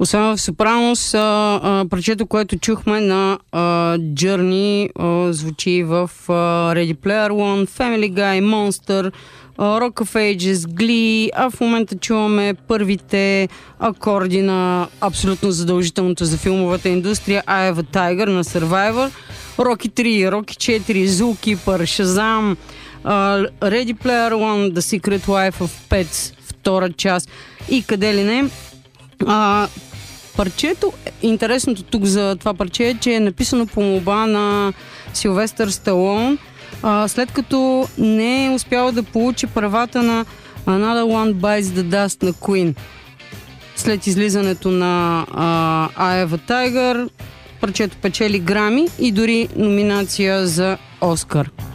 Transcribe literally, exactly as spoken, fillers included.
Освен в Сопранос, а, а, парчето, което чухме на а, Journey, а, звучи в а, Ready Player One, Family Guy, Monster, а, Rock of Ages, Glee, а в момента чуваме първите акорди на абсолютно задължителното за филмовата индустрия Eye of a Tiger на Survivor, Rocky три, Rocky четири, Zookeeper, Shazam, а, Ready Player One, The Secret Life of Pets, втора част и къде ли не. А, парчето, интересното тук за това парче е, че е написано по молба на Силвестър Сталон, а, след като не е успял да получи правата на Another One Bites the Dust на Queen. След излизането на а, Eye of a Tiger, парчето печели Грами и дори номинация за Оскар.